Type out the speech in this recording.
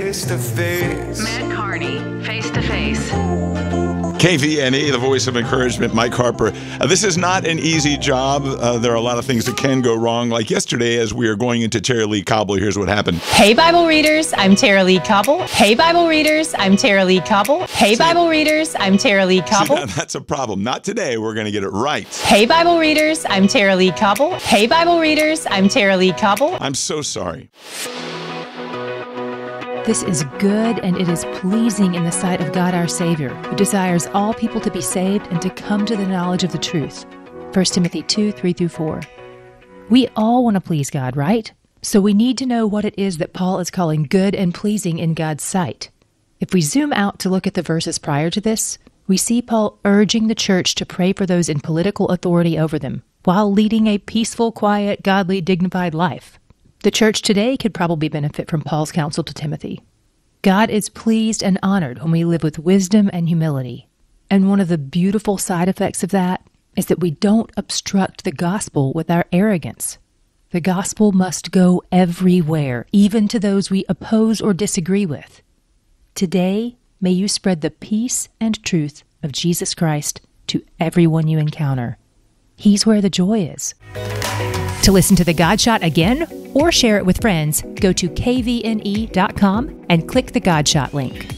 face to face. Matt Carney, Face to Face. KVNE, the voice of encouragement, Mike Harper. This is not an easy job. There are a lot of things that can go wrong. Like yesterday, as we are going into Tara Lee Cobble, here's what happened. Hey, Bible readers, I'm Tara Lee Cobble. Hey, Bible readers, I'm Tara Lee Cobble. Hey, Bible readers, I'm Tara Lee Cobble. That's a problem. Not today. We're going to get it right. Hey, Bible readers, I'm Tara Lee Cobble. Hey, Bible readers, I'm Tara Lee Cobble. I'm so sorry. This is good and it is pleasing in the sight of God our Savior, who desires all people to be saved and to come to the knowledge of the truth. 1 Timothy 2:3-4. We all want to please God, right? So we need to know what it is that Paul is calling good and pleasing in God's sight. If we zoom out to look at the verses prior to this, we see Paul urging the church to pray for those in political authority over them, while leading a peaceful, quiet, godly, dignified life. The church today could probably benefit from Paul's counsel to Timothy. God is pleased and honored when we live with wisdom and humility. And one of the beautiful side effects of that is that we don't obstruct the gospel with our arrogance. The gospel must go everywhere, even to those we oppose or disagree with. Today, may you spread the peace and truth of Jesus Christ to everyone you encounter. He's where the joy is. To listen to The God Shot again or share it with friends, go to kvne.com and click the God Shot link.